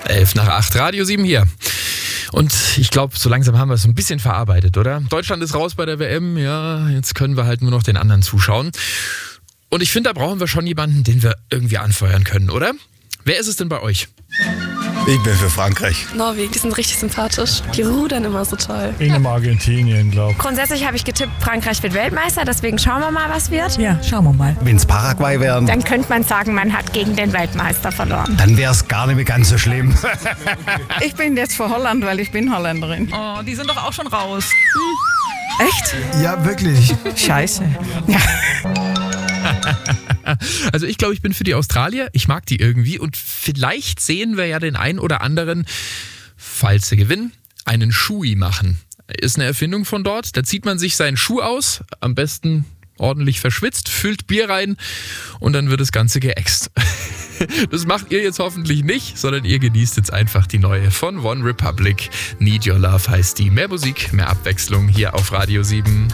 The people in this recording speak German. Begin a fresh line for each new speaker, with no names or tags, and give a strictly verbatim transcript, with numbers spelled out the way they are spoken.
elf nach acht, Radio sieben hier. Und ich glaube, so langsam haben wir es so ein bisschen verarbeitet, oder? Deutschland ist raus bei der W M, ja, jetzt können wir halt nur noch den anderen zuschauen. Und ich finde, da brauchen wir schon jemanden, den wir irgendwie anfeuern können, oder? Wer ist es denn bei euch?
Ich bin für Frankreich.
Norwegen, die sind richtig sympathisch. Die rudern immer so toll.
Ich nehme Argentinien, glaube ich.
Grundsätzlich habe ich getippt, Frankreich wird Weltmeister, deswegen schauen wir mal, was wird.
Ja, schauen wir mal.
Wenn es Paraguay wären,
Dann könnte man sagen, man hat gegen den Weltmeister verloren.
dann wäre es gar nicht mehr ganz so schlimm.
Ich bin jetzt für Holland, weil ich bin Holländerin.
Oh, die sind doch auch schon raus.
Echt?
Ja, wirklich.
Scheiße.
Also ich glaube, ich bin für die Australier. Ich mag die irgendwie. Und vielleicht sehen wir ja den einen oder anderen, falls sie gewinnen, einen Schui machen. Ist eine Erfindung von dort. Da zieht man sich seinen Schuh aus, am besten ordentlich verschwitzt, füllt Bier rein und dann wird das Ganze geäxt. Das macht ihr jetzt hoffentlich nicht, sondern ihr genießt jetzt einfach die neue von One Republic. Need Your Love heißt die. Mehr Musik, mehr Abwechslung hier auf Radio sieben.